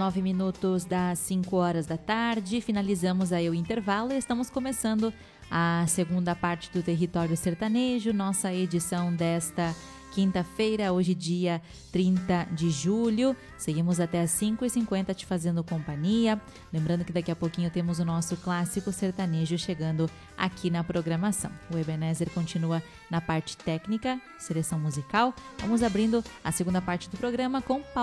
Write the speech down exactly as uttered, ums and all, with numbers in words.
nove minutos das cinco horas da tarde, finalizamos aí o intervalo e estamos começando a segunda parte do Território Sertanejo, nossa edição desta quinta-feira, hoje dia trinta de julho. Seguimos até às cinco e cinquenta te fazendo companhia. Lembrando que daqui a pouquinho temos o nosso clássico sertanejo chegando aqui na programação. O Ebenezer continua na parte técnica, seleção musical. Vamos abrindo a segunda parte do programa com Paulo